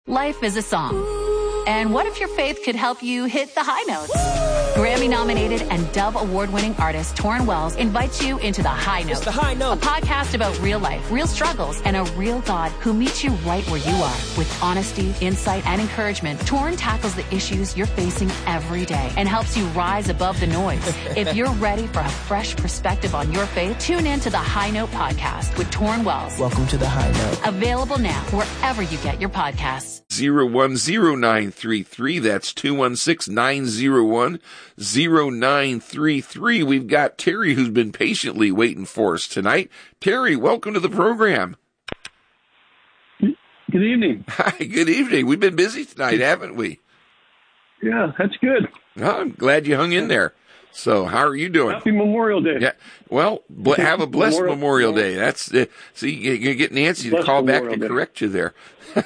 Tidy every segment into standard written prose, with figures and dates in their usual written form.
Life is a song. And what if your faith could help you hit the high notes? Grammy-nominated and Dove Award-winning artist Torrin Wells invites you into The High Note. It's The High Note. A podcast about real life, real struggles, and a real God who meets you right where you are. With honesty, insight, and encouragement, Torrin tackles the issues you're facing every day and helps you rise above the noise. If you're ready for a fresh perspective on your faith, tune in to The High Note podcast with Torrin Wells. Welcome to The High Note. Available now wherever you get your podcasts. 010933. That's 216-901-0933. We've got Terry who's been patiently waiting for us tonight. Terry, welcome to the program. Good evening. Hi, good evening. We've been busy tonight, haven't we? Yeah, that's good. Oh, I'm glad you hung in there. So, how are you doing? Happy Memorial Day. Yeah. Well, have a blessed Memorial Day. That's see, you get Nancy to call back to correct you there.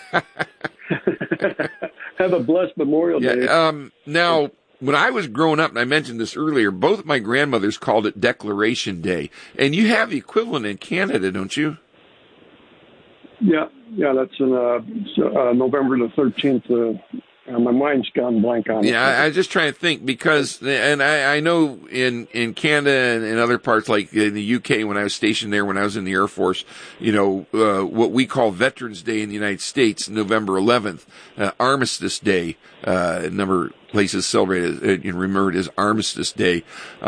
Have a blessed Memorial Day. Now, when I was growing up, and I mentioned this earlier, both of my grandmothers called it Declaration Day, and you have the equivalent in Canada, don't you? Yeah, that's November the 13th. My mind's gone blank on it. Yeah, I was just trying to think because, and I know in Canada and in other parts, like in the UK, when I was stationed there, when I was in the Air Force, what we call Veterans Day in the United States, November 11th, Armistice Day, a number of places celebrate it and remember it as Armistice Day.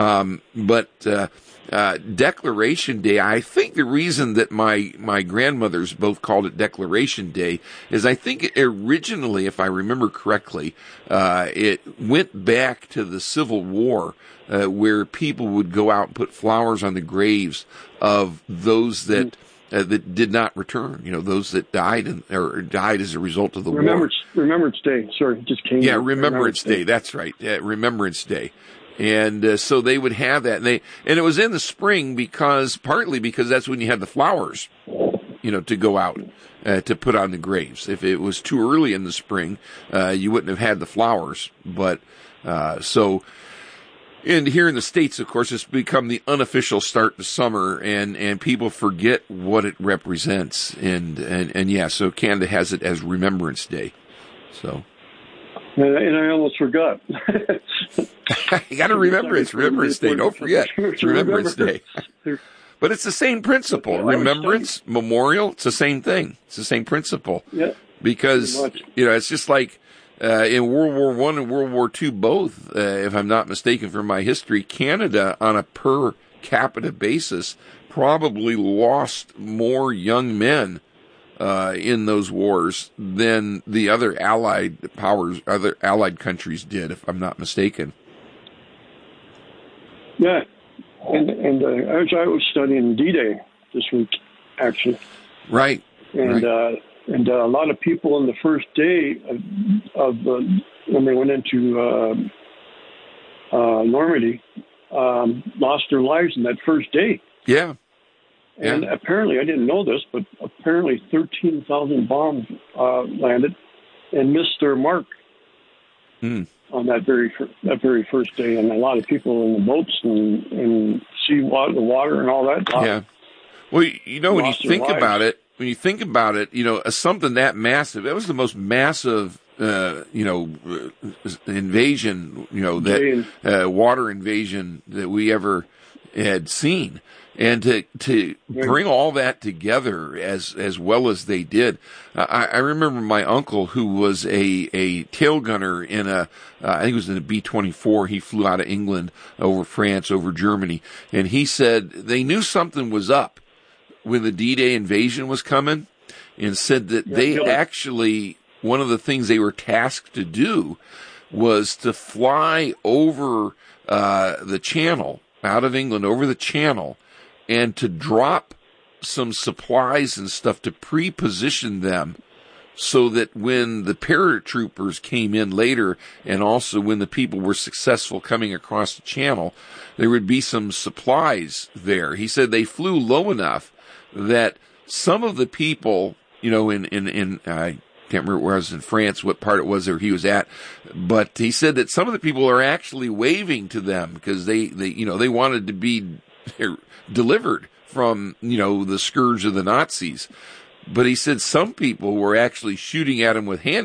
Declaration Day, I think the reason that my grandmothers both called it Declaration Day is I think originally, if I remember correctly, it went back to the Civil War, where people would go out and put flowers on the graves of those that did not return, those that died or died as a result of the war. Remembrance Day. Sorry, it just came. Yeah, Remembrance Day. That's right. Yeah, Remembrance Day. And so they would have that, and it was in the spring partly because that's when you had the flowers, to go out to put on the graves. If it was too early in the spring, you wouldn't have had the flowers. But and here in the States, of course, it's become the unofficial start to summer, and people forget what it represents. And yeah, so Canada has it as Remembrance Day. So. And I almost forgot. You got to remember it's Remembrance Day. Don't forget it's Remembrance Day. But it's the same principle. Remembrance, memorial, it's the same thing. It's the same principle. Yeah. Because, it's just like in World War I and World War II both, if I'm not mistaken from my history, Canada on a per capita basis probably lost more young men in those wars than the other allied powers, other allied countries did, if I'm not mistaken. Yeah, and as I was studying D-Day this week, actually. Right. And a lot of people on the first day when they went into Normandy lost their lives in that first day. Yeah. And apparently, I didn't know this, but apparently 13,000 bombs landed and missed their mark on that very first day. And a lot of people in the boats and the water and all that. Yeah. Well, when you think about it, something that massive, it was the most massive, invasion, water invasion that we ever had seen. And to bring all that together as well as they did, I remember my uncle who was a tail gunner in I think it was in a B-24. He flew out of England over France, over Germany, and he said they knew something was up when the D-Day invasion was coming, and said that they actually, one of the things they were tasked to do was to fly over the Channel, out of England, over the Channel, and to drop some supplies and stuff to pre-position them so that when the paratroopers came in later and also when the people were successful coming across the channel, there would be some supplies there. He said they flew low enough that some of the people, in I can't remember where I was in France, what part it was where he was at, but he said that some of the people are actually waving to them because they wanted to be delivered from, the scourge of the Nazis. But he said some people were actually shooting at him with hand